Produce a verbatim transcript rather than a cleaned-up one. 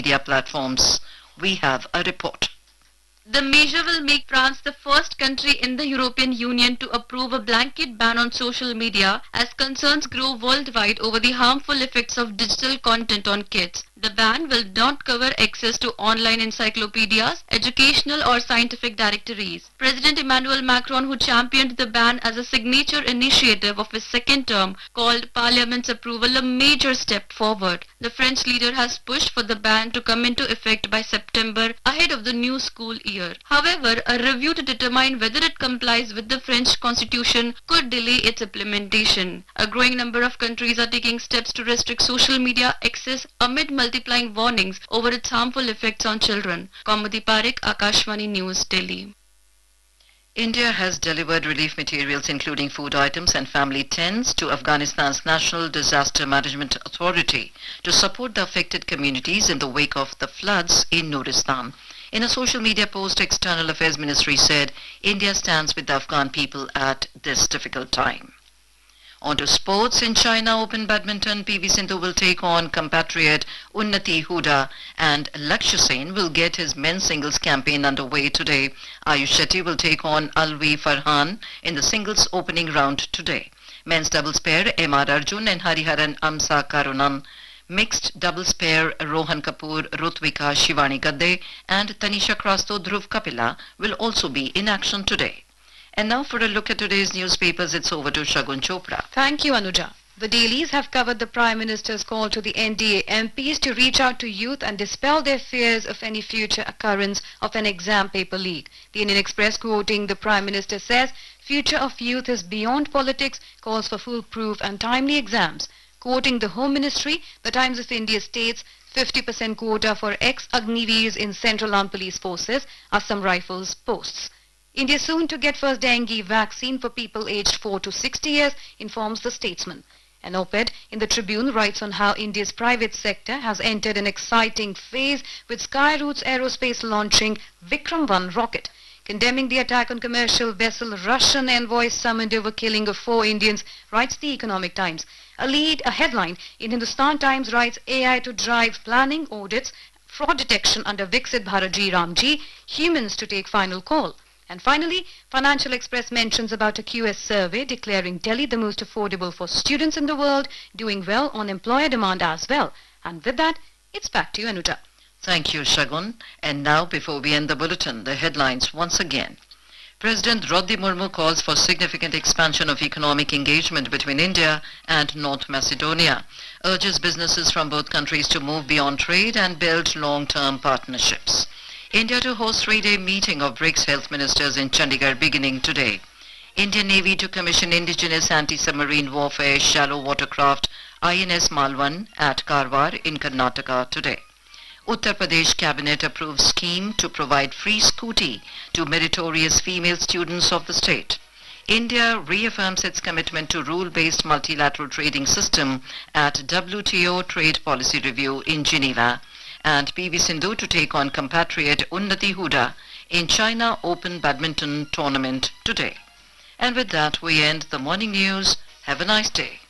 media platforms. We have a report. The measure will make France the first country in the European Union to approve a blanket ban on social media as concerns grow worldwide over the harmful effects of digital content on kids. The ban will not cover access to online encyclopedias, educational or scientific directories. President Emmanuel Macron, who championed the ban as a signature initiative of his second term, called Parliament's approval a major step forward. The French leader has pushed for the ban to come into effect by September ahead of the new school year. However, a review to determine whether it complies with the French constitution could delay its implementation. A growing number of countries are taking steps to restrict social media access amid multiplying warnings over its harmful effects on children. Kaumudi Parekh, Akashvani News, Delhi. India has delivered relief materials including food items and family tents to Afghanistan's National Disaster Management Authority to support the affected communities in the wake of the floods in Nuristan. In a social media post, External Affairs Ministry said India stands with the Afghan people at this difficult time. On to sports. In China Open Badminton, P V Sindhu will take on compatriot Unnati Huda and Lakshya Sen will get his men's singles campaign underway today. Ayush Shetty will take on Alvi Farhan in the singles opening round today. Men's doubles pair M R Arjun and Hariharan Amsa Karunan. Mixed doubles pair Rohan Kapoor, Rutvika Shivani Gadde and Tanisha Krasto Dhruv Kapila will also be in action today. And now for a look at today's newspapers, it's over to Shagun Chopra. Thank you, Anuja. The dailies have covered the Prime Minister's call to the N D A M Ps to reach out to youth and dispel their fears of any future occurrence of an exam paper leak. The Indian Express, quoting the Prime Minister, says, "Future of youth is beyond politics, calls for foolproof and timely exams." Quoting the Home Ministry, the Times of India states, fifty percent quota for ex-Agniveers in Central Armed Police Forces, Assam Rifles posts. India soon to get first dengue vaccine for people aged four to sixty years, informs the Statesman. An op-ed in the Tribune writes on how India's private sector has entered an exciting phase with Skyroot's Aerospace launching Vikram one rocket. Condemning the attack on commercial vessel, Russian envoy summoned over killing of four Indians, writes the Economic Times. A lead, a headline in Hindustan Times writes A I to drive planning, audits, fraud detection under Viksit Bharatji Ramji, humans to take final call. And finally, Financial Express mentions about a Q S survey declaring Delhi the most affordable for students in the world, doing well on employer demand as well. And with that, it's back to you, Anuja. Thank you, Shagun. And now, before we end the bulletin, the headlines once again. President Draupadi Murmu calls for significant expansion of economic engagement between India and North Macedonia, urges businesses from both countries to move beyond trade and build long-term partnerships. India to host three-day meeting of BRICS health ministers in Chandigarh beginning today. Indian Navy to commission indigenous anti-submarine warfare shallow watercraft I N S Malwan at Karwar in Karnataka today. Uttar Pradesh Cabinet approves scheme to provide free scooty to meritorious female students of the state. India reaffirms its commitment to rule-based multilateral trading system at W T O Trade Policy Review in Geneva. And P V Sindhu to take on compatriot Unnati Huda in China Open Badminton Tournament today. And with that, we end the morning news. Have a nice day.